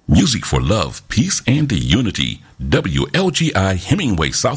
Music for love, peace, and unity. WLGI Hemingway, South